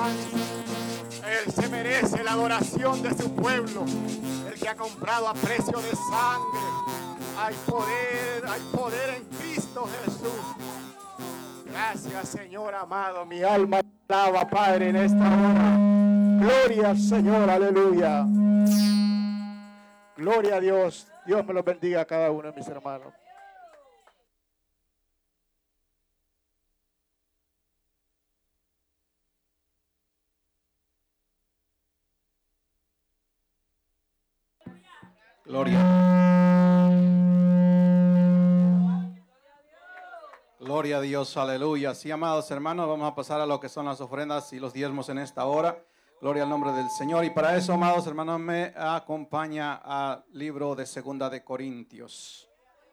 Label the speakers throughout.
Speaker 1: Él se merece la adoración de su pueblo, el que ha comprado a precio de sangre. Hay poder en Cristo Jesús. Gracias, Señor amado. Mi alma alaba, Padre, en esta hora. Gloria al Señor, aleluya. Gloria a Dios. Dios me los bendiga a cada uno de mis hermanos.
Speaker 2: Gloria. Gloria a Dios, aleluya. Sí, amados hermanos, vamos a pasar a lo que son las ofrendas y los diezmos en esta hora. Gloria al nombre del Señor. Y para eso, amados hermanos, me acompaña al libro de Segunda de Corintios.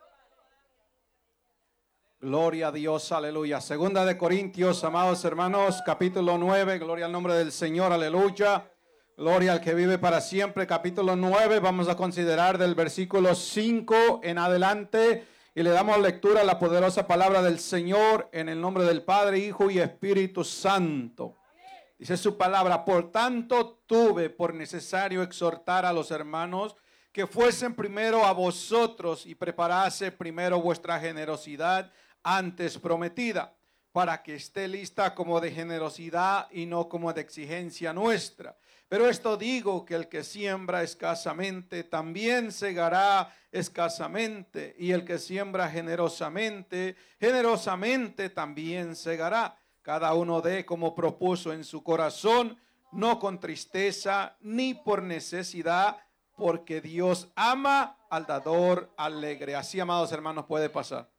Speaker 2: Gloria a Dios, aleluya. Segunda de Corintios, amados hermanos, capítulo 9. Gloria al nombre del Señor, aleluya. Gloria al que vive para siempre. Capítulo 9, vamos a considerar del versículo 5 en adelante. Y le damos lectura a la poderosa palabra del Señor en el nombre del Padre, Hijo y Espíritu Santo. Dice su palabra: por tanto tuve por necesario exhortar a los hermanos que fuesen primero a vosotros y preparase primero vuestra generosidad antes prometida, para que esté lista como de generosidad y no como de exigencia nuestra. Pero esto digo, que el que siembra escasamente también segará escasamente, y el que siembra generosamente, generosamente también segará. Cada uno dé como propuso en su corazón, no con tristeza ni por necesidad, porque Dios ama al dador alegre. Así, amados hermanos, puede pasar.